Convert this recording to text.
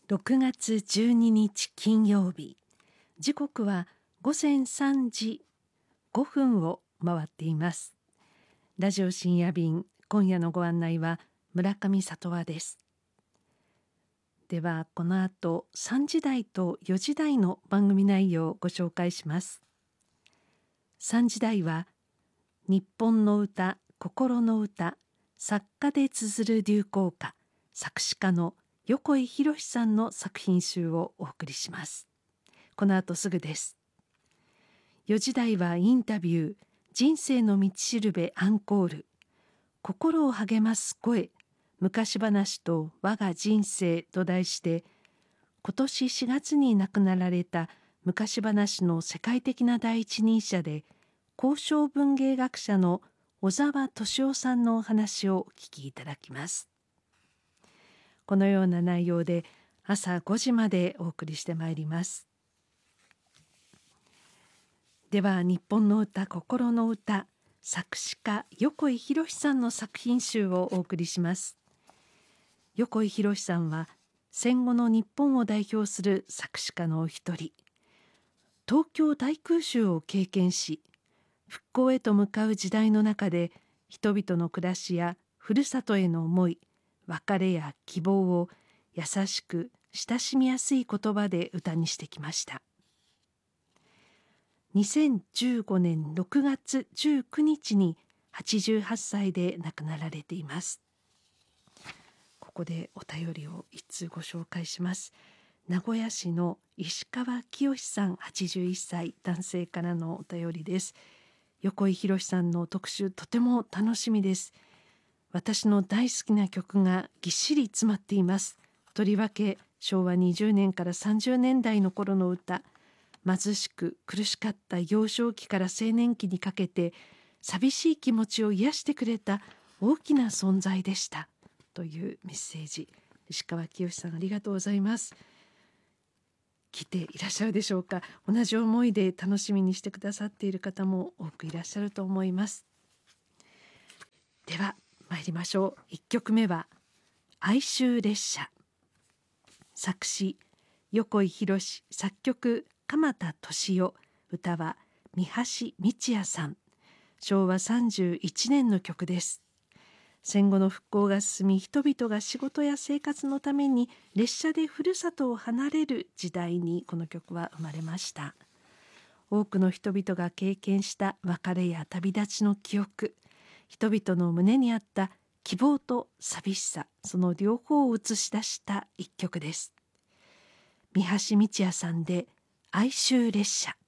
6月12日金曜日、時刻は午前3時5分を回っています。ラジオ深夜便、今夜のご案内は村上里和です。ではこの後3時台と4時台の番組内容をご紹介します。3時台は日本の歌、心の歌、作家で綴る流行歌、作詞家の横井宏さんの作品集をお送りします。この後すぐです。4時台はインタビュー、人生の道しるべアンコール、心を励ます声、昔話と我が人生と題して、今年4月に亡くなられた昔話の世界的な第一人者で、高尚文芸学者の小沢敏夫さんのお話をお聞きいただきます。このような内容で朝5時までお送りしてまいります。では日本の歌、心の歌、作詞家横井宏さんの作品集をお送りします。横井宏さんは戦後の日本を代表する作詞家のお一人。東京大空襲を経験し、復興へと向かう時代の中で人々の暮らしやふるさとへの思い、別れや希望を優しく親しみやすい言葉で歌にしてきました。2015年6月19日に88歳で亡くなられています。ここでお便りを一通ご紹介します。名古屋市の石川清さん81歳男性からのお便りです。横井宏さんの特集とても楽しみです。私の大好きな曲がぎっしり詰まっています。とりわけ昭和20年から30年代の頃の歌、貧しく苦しかった幼少期から青年期にかけて寂しい気持ちを癒してくれた大きな存在でしたというメッセージ。石川清さんありがとうございます。来ていらっしゃるでしょうか。同じ思いで楽しみにしてくださっている方も多くいらっしゃると思います。では参りましょう。1曲目は哀愁列車。作詞横井宏、作曲鎌田敏夫、歌は三橋美智也さん。昭和31年の曲です。戦後の復興が進み、人々が仕事や生活のために列車でふるさとを離れる時代にこの曲は生まれました。多くの人々が経験した別れや旅立ちの記憶、人々の胸にあった希望と寂しさ、その両方を映し出した一曲です。三橋美智也さんで哀愁列車。